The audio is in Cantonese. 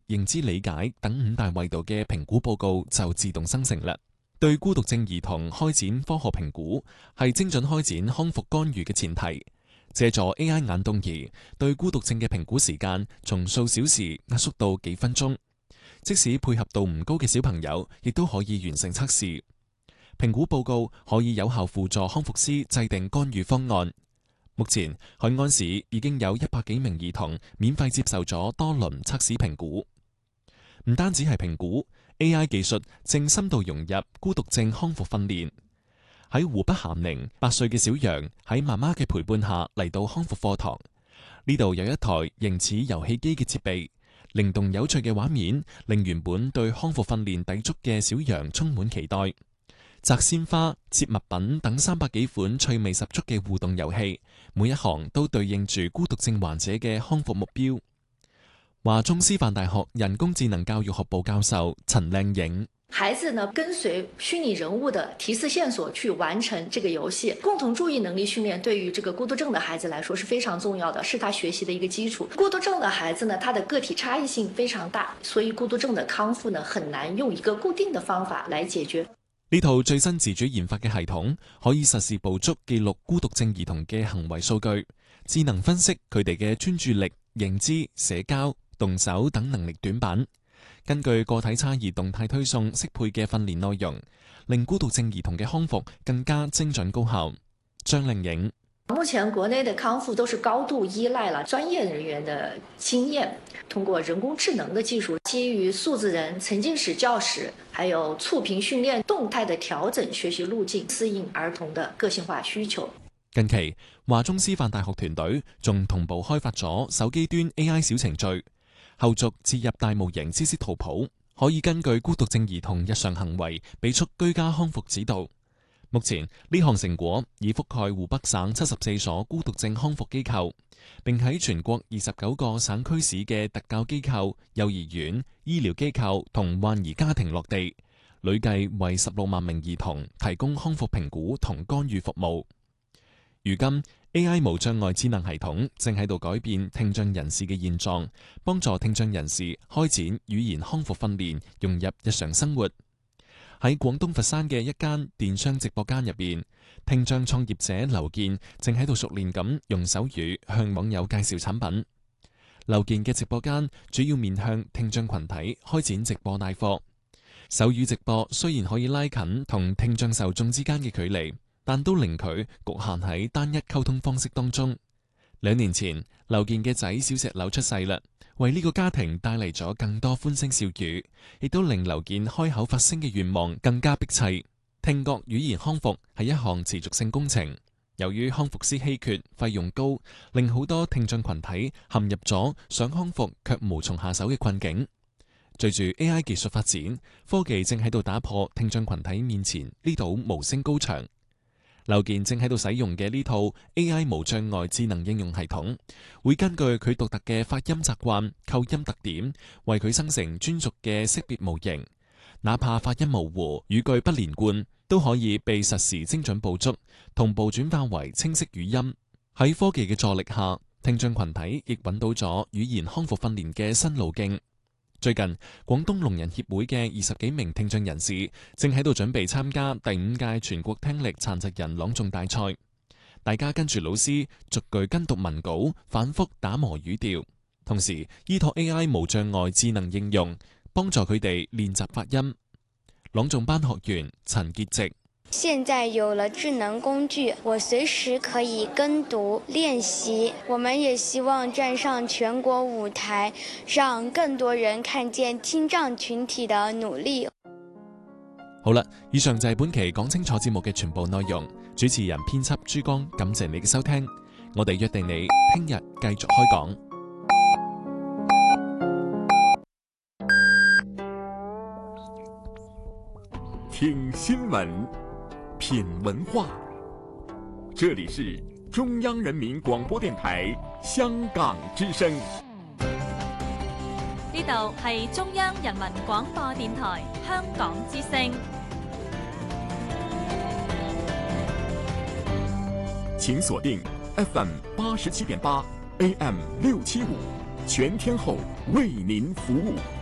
認知理解等5大維度嘅評估報告就自動生成啦。對孤獨症兒童開展科學評估，係精準開展康復干預嘅前提。借助 AI 眼動儀，對孤獨症嘅評估時間從數小時壓縮到幾分鐘，即使配合度唔高嘅小朋友，亦都可以完成測試。評估報告可以有效輔助康復師制定干預方案。目前，海安市已經有100幾名兒童免費接受咗多輪測試評估。唔單止係評估， AI 技術正深度融入孤獨症康復訓練。喺湖北咸寧，8歲嘅小楊喺媽媽嘅陪伴下嚟到康復課堂。呢度有一台形似遊戲機嘅設備，靈動有趣嘅畫面令原本對康復訓練抵觸嘅小楊充滿期待。摘鮮花、切物品等300幾款趣味十足嘅互動遊戲，每一項都對應住孤獨症患者嘅康復目標。華中師範大學人工智能教育學部教授陳靚穎： 孩子呢跟隨虛擬人物的提示線索去完成這個遊戲，共同注意能力訓練對於這個孤獨症的孩子來說是非常重要的，是他學習的一個基礎。孤獨症的孩子呢，他的個體差異性非常大，所以孤獨症的康復呢，很難用一個固定的方法來解決。 呢套最新自主研發嘅系統可以實時捕捉記錄孤獨症兒童嘅行為數據，智能分析佢哋嘅專注力、認知、社交、動手等能力短板，根據個體差異動態推送適配嘅訓練內容，令孤獨症兒童嘅康復更加精準高效。張靚穎： 目前國內的康復都是高度依賴了專業人員的經驗，通過人工智能的技術，基於數字人、沉浸式教室，還有觸屏訓練，動態的調整學習路徑，適應兒童的個性化需求。 近期，華中師範大學團隊仲同步開發咗手機端 AI 小程序，後續置入大模型知識圖譜，可以根據孤獨症兒童日常行為，俾出居家康復指導。目前呢項成果已覆蓋湖北省74所孤獨症康復機構，並喺全國29個省區市嘅特教機構、幼兒園、醫療機構同患兒家庭落地，累計為16萬名兒童提供康復評估同干預服務。如今 AI 無障礙智能系統正喺度改變聽障人士嘅現狀，幫助聽障人士開展語言康復訓練，融入日常生活。喺廣東佛山嘅一間電商直播間入邊，聽障創業者劉健正喺度熟練咁用手語向網友介紹產品。劉健嘅直播間主要面向聽障群體開展直播帶貨。手語直播雖然可以拉近同聽障受眾之間嘅距離，但都令佢局限喺單一溝通方式當中。2年前，劉健嘅仔小石榴出世啦，為呢個家庭帶嚟咗更多歡聲笑語，亦都令劉健開口發聲嘅願望更加迫切。聽覺語言康復係一項持續性工程，由於康復師稀缺、費用高，令好多聽障群體陷入咗想康復卻無從下手嘅困境。隨住 AI 技術發展，科技正喺度打破聽障群體面前呢堵無聲高牆。劉健正喺度使用嘅呢套 AI 無障礙智能應用系統，會根據佢獨特嘅發音習慣、構音特點，為佢生成專屬嘅識別模型。哪怕發音模糊、語句不連貫，都可以被實時精準捕捉，同步轉化為清晰語音。喺科技嘅助力下，聽障群體亦揾到咗語言康復訓練嘅新路徑。最近，廣東聾人協會嘅20幾名聽障人士正喺度準備參加第5屆全國聽力殘疾人朗誦大賽。大家跟住老師逐句跟讀文稿，反覆打磨語調，同時依託 AI 無障礙智能應用，幫助佢哋練習發音。朗誦班學員陳潔植： 現在有了智能工具，我隨時可以跟讀練習。我們也希望站上全國舞台，讓更多人看見聽障群體的努力。 好啦，以上就係本期講清楚節目嘅全部內容。主持人編輯珠江，感謝你嘅收聽。我哋約定你聽日繼續開講。 聽新聞，品文化，這裏是中央人民廣播電台香港之聲。 呢度係中央人民廣播電台香港之聲。 請鎖定 FM 87.8 AM 675，全天候為您服務。